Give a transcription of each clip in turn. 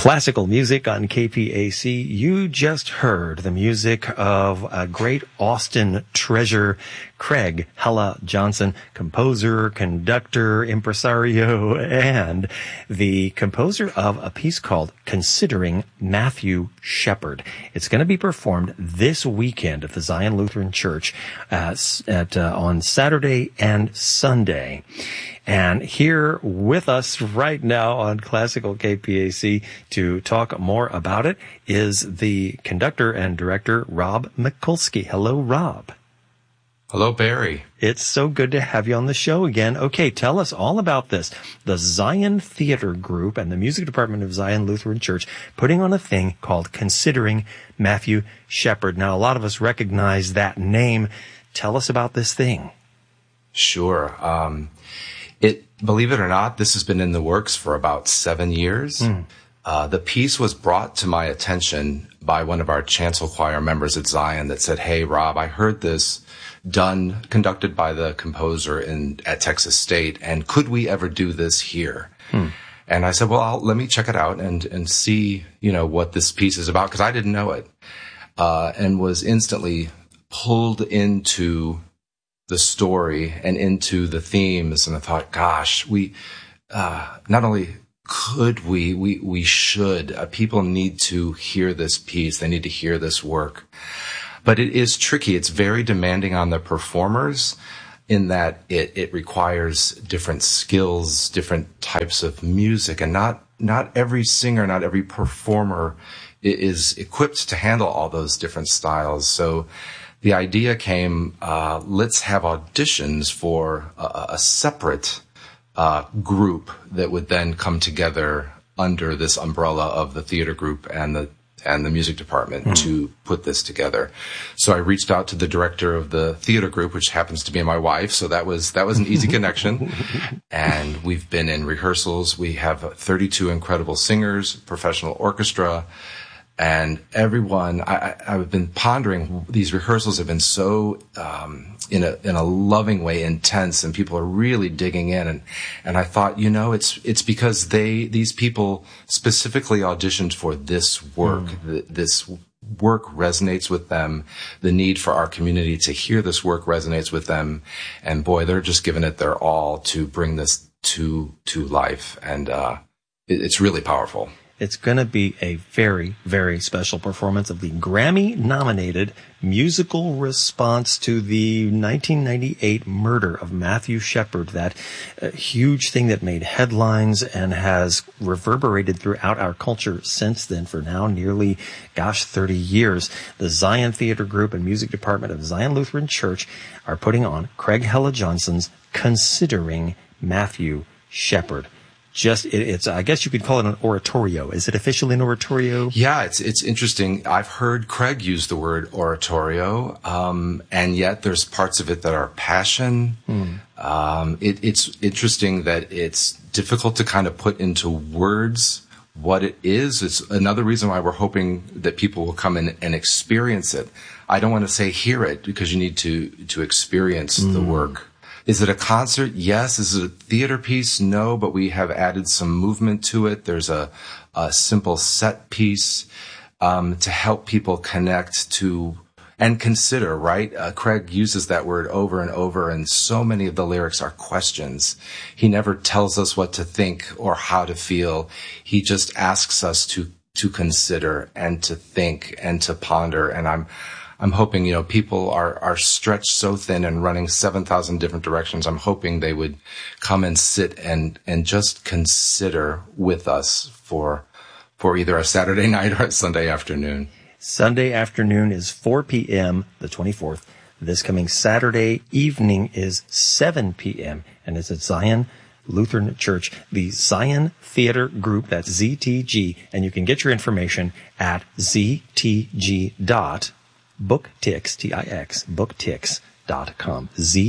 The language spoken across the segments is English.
Classical music on KPAC. You just heard the music of a great Austin treasure, Craig Hella Johnson, composer, conductor, impresario, and the composer of a piece called Considering Matthew Shepard. It's going to be performed this weekend at the Zion Lutheran Church on Saturday and Sunday. And here with us right now on Classical KPAC to talk more about it is the conductor and director, Rob Mikulski. Hello, Rob. Hello, Barry. It's so good to have you on the show again. Okay, tell us all about this. The Zion Theater Group and the music department of Zion Lutheran Church putting on a thing called Considering Matthew Shepard. Now, a lot of us recognize that name. Tell us about this thing. Sure. Believe it or not, this has been in the works for about 7 years. The piece was brought to my attention by one of our chancel choir members at Zion that said, "Hey, Rob, I heard this conducted by the composer at Texas State, and could we ever do this here?" And I said, well, let me check it out and see, what this piece is about, because I didn't know it, and was instantly pulled into the story and into the themes. And I thought, gosh, we not only could we should. People need to hear this piece. They need to hear this work. But it is tricky. It's very demanding on the performers in that it requires different skills, different types of music. And not every singer, not every performer is equipped to handle all those different styles. So the idea came, let's have auditions for a separate group that would then come together under this umbrella of the theater group and the music department to put this together. So I reached out to the director of the theater group, which happens to be my wife. So that was an easy connection. And we've been in rehearsals. We have 32 incredible singers, professional orchestra. And everyone, I've been pondering, these rehearsals have been so, in a loving way, intense, and people are really digging in. And I thought, it's because these people specifically auditioned for this work. This work resonates with them. The need for our community to hear this work resonates with them. And boy, they're just giving it their all to bring this to life. And, it's really powerful. It's going to be a very, very special performance of the Grammy-nominated musical response to the 1998 murder of Matthew Shepard, that huge thing that made headlines and has reverberated throughout our culture since then for now nearly, 30 years. The Zion Theater Group and Music Department of Zion Lutheran Church are putting on Craig Hella Johnson's Considering Matthew Shepard. It's I guess you could call it an oratorio. Is it officially an oratorio? Yeah, it's interesting. I've heard Craig use the word oratorio, and yet there's parts of it that are passion. It's interesting that it's difficult to kind of put into words what it is. It's another reason why we're hoping that people will come in and experience it. I don't want to say hear it, because you need to experience the work. Is it a concert? Yes. Is it a theater piece? No, but we have added some movement to it. There's a simple set piece to help people connect to and consider, right? Craig uses that word over and over, and so many of the lyrics are questions. He never tells us what to think or how to feel. He just asks us to consider and to think and to ponder. And I'm hoping, people are stretched so thin and running 7,000 different directions. I'm hoping they would come and sit and just consider with us for either a Saturday night or a Sunday afternoon. Sunday afternoon is 4 p.m., the 24th. This coming Saturday evening is 7 p.m., and it's at Zion Lutheran Church, the Zion Theater Group, that's ZTG, and you can get your information at ztg.booktix, T-I-X, booktix.com,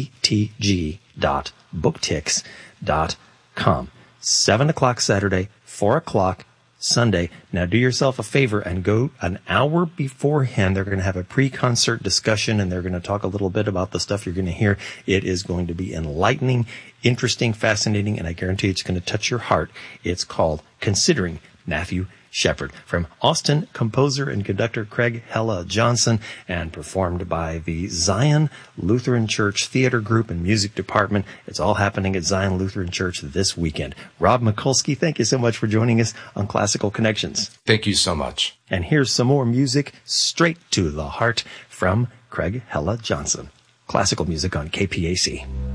ztg.booktix.com. 7 o'clock Saturday, 4 o'clock Sunday. Now do yourself a favor and go an hour beforehand. They're going to have a pre-concert discussion, and they're going to talk a little bit about the stuff you're going to hear. It is going to be enlightening, interesting, fascinating, and I guarantee it's going to touch your heart. It's called Considering Matthew Shepherd, from Austin composer and conductor Craig Hella Johnson, and performed by the Zion Lutheran Church Theater Group and Music Department. It's all happening at Zion Lutheran Church this weekend. Rob Mikulski, thank you so much for joining us on Classical Connections. Thank you so much. And here's some more music straight to the heart from Craig Hella Johnson. Classical music on KPAC.